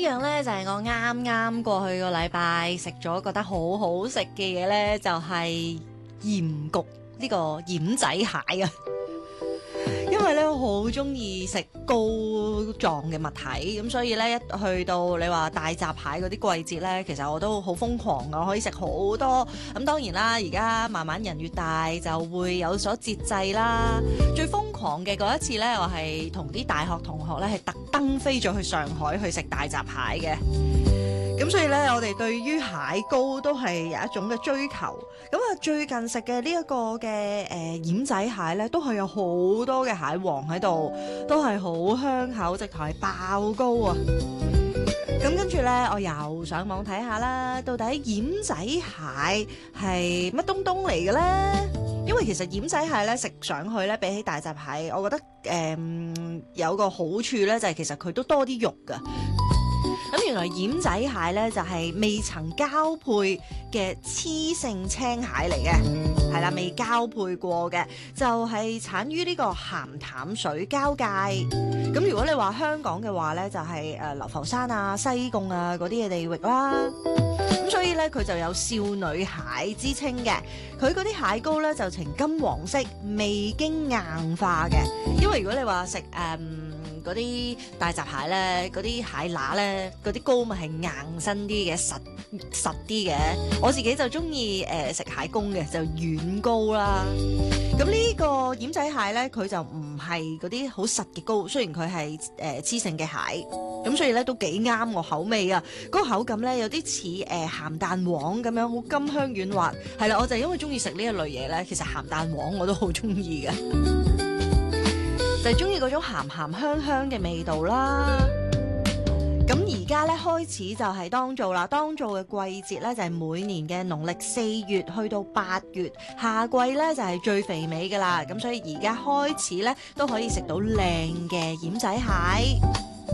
一樣呢，就係我啱啱過去個禮拜食咗覺得好好食嘅嘢呢，就係鹽焗呢個奄仔蟹啊！因為咧我好中意食膏狀嘅物體，咁所以咧一去到你話大閘蟹嗰啲季節咧，其實我都好瘋狂㗎，可以食好多。咁當然啦，而家慢慢人越大就會有所節制啦。最瘋狂嘅嗰一次咧，我係同啲大學同學咧係特登飛咗去上海去食大閘蟹嘅。咁所以咧，我哋對於蟹膏都係有一種嘅追求。咁啊，最近食嘅呢一個嘅奄仔蟹咧，都係有好多嘅蟹黃喺度，都係好香口，直頭係爆膏啊！咁跟住咧，我又上網睇下啦，到底奄仔蟹係乜東東嚟嘅咧？因為其實奄仔蟹咧食上去咧，比起大閘蟹，我覺得有個好處咧，就係其實佢都多啲肉㗎。咁原來奄仔蟹咧就係未曾交配嘅雌性青蟹嚟嘅，係啦，未交配過嘅，就係產於呢個鹹淡水交界。咁如果你話香港嘅話咧，就係流浮山啊、西貢啊嗰啲嘅地域啦。咁所以咧佢就有少女蟹之稱嘅。佢嗰啲蟹膏咧就呈金黃色，未經硬化嘅。因為如果你話食嗰啲大閘蟹咧，嗰啲蟹乸咧，嗰啲膏咪係硬身啲嘅，實啲嘅。我自己就中意食蟹公嘅，就軟膏啦。咁呢個奄仔蟹咧，佢就唔係嗰啲好實嘅膏，雖然佢係雌性嘅蟹，咁所以咧都幾啱我口味啊！嗰個口感咧有啲似鹹蛋黃咁樣，好甘香軟滑。係啦，我就因為中意食呢一類嘢咧，其實鹹蛋黃我都好中意嘅。就係中意嗰種鹹鹹香香嘅味道啦。咁而家咧開始就係當造啦，當造嘅季節咧就係每年嘅農曆4月去到8月，夏季咧就係最肥美噶啦。咁所以而家開始咧都可以食到靚嘅奄仔蟹。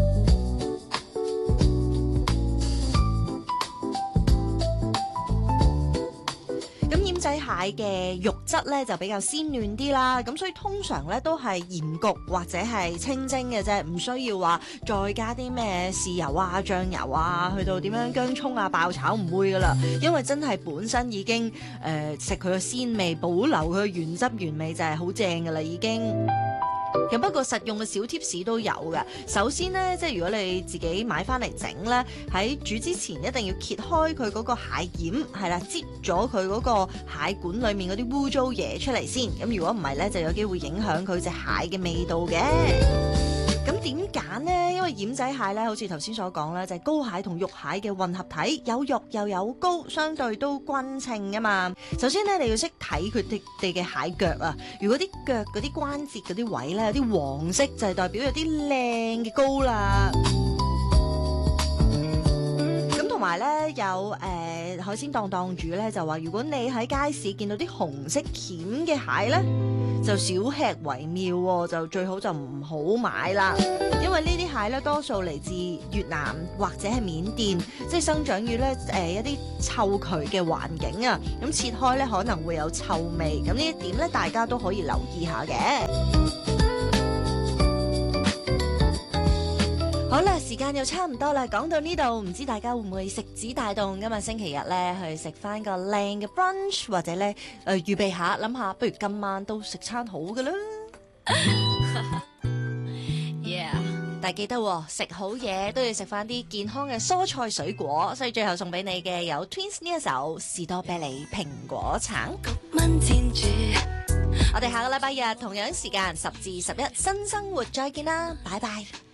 奄仔蟹嘅肉質咧就比較鮮嫩啲啦，咁所以通常咧都係鹽焗或者係清蒸嘅啫，唔需要話再加啲咩豉油啊、醬油啊，去到點樣薑葱啊爆炒，唔會噶啦，因為真係本身已經食佢嘅鮮味，保留佢嘅原汁原味就係好正噶啦已經。咁不過實用嘅小貼士都有嘅。首先呢，即係如果你自己買翻嚟整呢，喺煮之前一定要揭開佢嗰個蟹鉗，係啦，擠咗佢嗰個蟹管裡面嗰啲污糟嘢出嚟先。咁如果唔係呢，就有機會影響佢隻蟹嘅味道嘅。咁點揀呢？因為奄仔蟹咧，好似頭先所講啦，就係膏蟹同肉蟹嘅混合體，有肉又有膏，相對都均稱噶嘛。首先咧，你要識睇佢哋嘅蟹腳啊。如果啲腳嗰啲關節嗰啲位咧有啲黃色，就係代表有啲靚嘅膏啦。咁同埋咧有海鮮檔主咧就話，如果你喺街市見到啲紅色鉗嘅蟹咧，就少吃為妙喎，就最好就唔好買啦。因為呢啲蟹咧多數嚟自越南或者係緬甸，即係生長於咧一啲臭渠嘅環境啊。咁切開咧可能會有臭味，咁呢一點咧大家都可以留意下嘅。好啦，時間又差唔多啦，講到呢度，唔知大家會唔會食指大動？今日星期日咧，去食翻個靚嘅 brunch， 或者咧預備下，諗下不如今晚都食餐好嘅啦。Yeah， 但係記得食好嘢都要食翻啲健康嘅蔬菜水果，所以最後送俾你嘅有 Twins 呢一首士多啤梨蘋果橙。我哋下個禮拜日同樣時間10至11新生活再見啦，拜拜。